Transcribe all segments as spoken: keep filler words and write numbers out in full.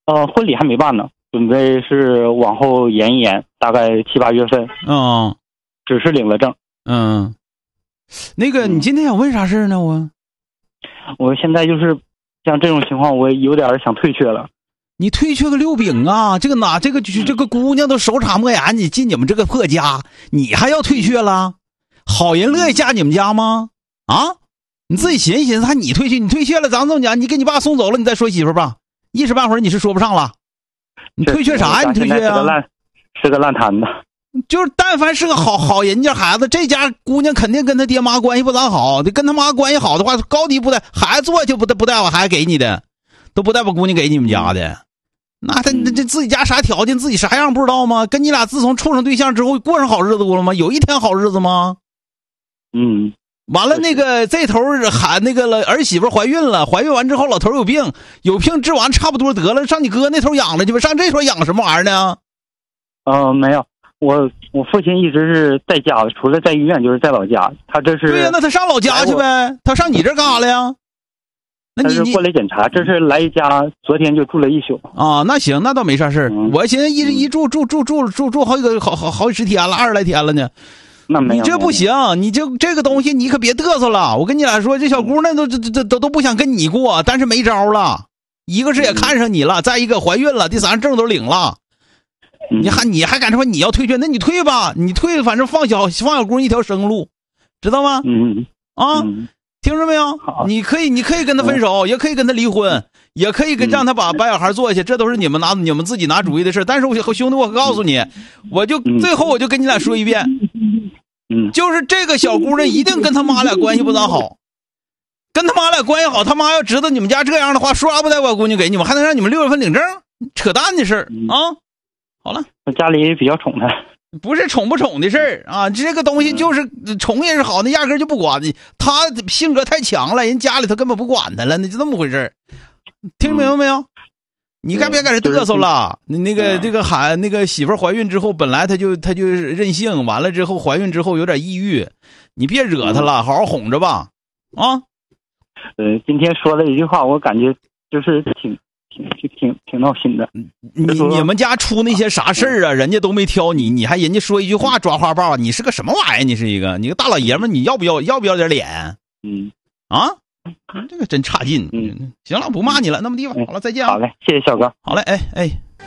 呃，婚礼还没办呢，准备是往后延一延，大概七八月份。 嗯， 只是领了证。 嗯，那个你今天想问啥事儿呢？我我现在就是像这种情况，我有点想退却了。 你退却个六饼啊！这个哪这个这个姑娘都手插莫言，你进你们这个破家，你还要退却了？好人乐意嫁你们家吗？啊，你自己寻思寻思，还你退却，你退却了，咱这么讲，你给你爸送走了，你再说媳妇吧，一时半会儿你是说不上了。你退却啥呀？你退却啊？ 是个烂，是个烂摊子。 就是但凡是个好好人家孩子，这家姑娘肯定跟他爹妈关系不咋好，得跟他妈关系好的话，高低不带，孩子做就不带不带把孩子给你的，都不带把姑娘给你们家的。那他这自己家啥条件，自己啥样不知道吗？跟你俩自从处上对象之后，过上好日子过了吗？有一天好日子吗？ 嗯， 完了，那个这头喊那个了儿媳妇怀孕了，怀孕完之后老头有病，有病治完差不多得了，上你哥那头养了去吧，上这头养什么玩意儿呢？ 呃，没有，我我父亲一直是在家，除了在医院就是在老家。他这是对呀、啊，那他上老家去呗，他上你这干啥了呀？那你他是过来检查，这是来家，昨天就住了一宿啊。那行，那倒没啥事儿、嗯。我寻思一一住住住住住住好几个好好好几十天了，二十来天了呢。 那没有， 你这不行，你这这个东西你可别嘚瑟了。我跟你俩说，这小姑娘都这这都都不想跟你过，但是没招了。一个是也看上你了，嗯、再一个怀孕了，第三证都领了。 嗯、 你还你还敢说你要退却？那你退吧，你退，反正放小放小姑娘一条生路，知道吗？ 嗯啊。 嗯听着没有？你可以，你可以跟他分手，也可以跟他离婚，也可以跟让他把把小孩做下去，这都是你们拿你们自己拿主意的事。但是我兄弟，我告诉你，我就最后我就跟你俩说一遍，就是这个小姑娘一定跟他妈俩关系不咋好，跟他妈俩关系好，他妈要知道你们家这样的话，说不带把姑娘给你们，还能让你们六月份领证，扯淡的事儿啊！好了， 我家里比较宠他。 不是宠不宠的事儿啊，这个东西就是宠也是好的，压根就不管你。他性格太强了，人家里头根本不管他了，那就这么回事儿。听明白没有？嗯、你该别搁这嘚瑟了。你那个这个孩那个媳妇怀孕之后，本来他就他就任性，完了之后怀孕之后有点抑郁，你别惹他了，好好哄着吧。啊， 呃，今天说了一句话，我感觉就是挺。挺挺挺闹心的， 你你们家出那些啥事儿啊？人家都没挑你，你还人家说一句话抓花豹，你是个什么玩意儿？你是一个你个大老爷们，你要不要要不要点脸？ 嗯啊，这个真差劲。 嗯， 行了，不骂你了，那么地方好了，再见啊。 好嘞，谢谢小哥。 好嘞，哎哎。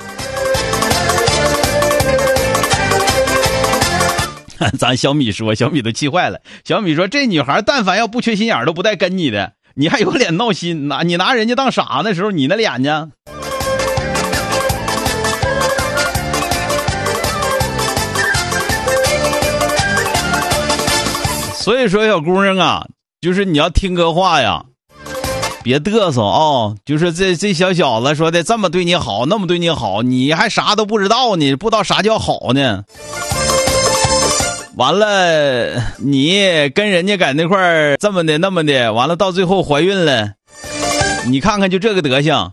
咱小米说，小米都气坏了。小米说，这女孩但凡要不缺心眼都不带跟你的。你还有脸闹心？拿你拿人家当啥那时候？你那脸呢？所以说，小姑娘啊，就是你要听哥话呀，别嘚瑟啊、哦！就是这这小小子说的这么对你好，那么对你好，你还啥都不知道呢，不知道啥叫好呢。完了，你跟人家在那块儿这么的那么的，完了到最后怀孕了，你看看就这个德行，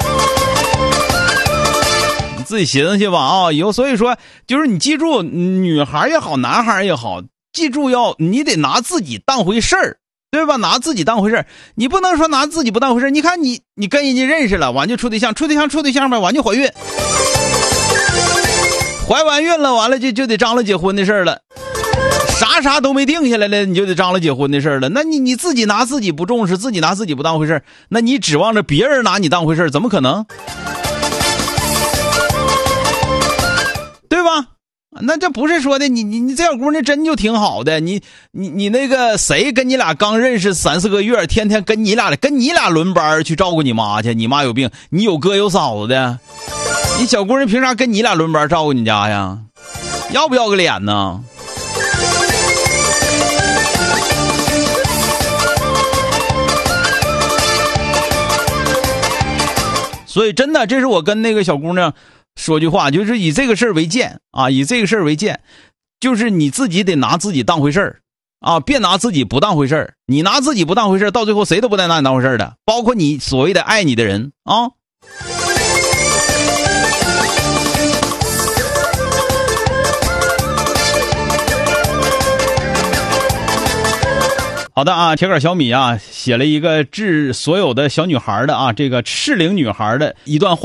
你自己寻思去吧啊！以后所以说，就是你记住，女孩也好，男孩也好，记住要你得拿自己当回事儿，对吧？拿自己当回事儿，你不能说拿自己不当回事儿。你看你你跟人家认识了，完就处对象，处对象处对象呗，完就怀孕，怀完孕了，完了就就得张罗结婚的事儿了。啥啥都没定下来了，你就得张罗结婚的事儿了。那你你自己拿自己不重视，自己拿自己不当回事儿，那你指望着别人拿你当回事儿，怎么可能？对吧？那这不是说的你你你这小姑娘真就挺好的，你你你那个谁跟你俩刚认识三四个月，天天跟你俩跟你俩轮班去照顾你妈去，你妈有病，你有哥有嫂子的，你小姑娘凭啥跟你俩轮班照顾你家呀？要不要个脸呢？所以真的，这是我跟那个小姑娘说句话，就是以这个事儿为鉴啊，以这个事儿为鉴，就是你自己得拿自己当回事儿啊，别拿自己不当回事儿。你拿自己不当回事儿，到最后谁都不带拿你当回事儿的，包括你所谓的爱你的人啊。好的啊，铁杆小米啊，写了一个致所有的小女孩的啊，这个适龄女孩的一段话。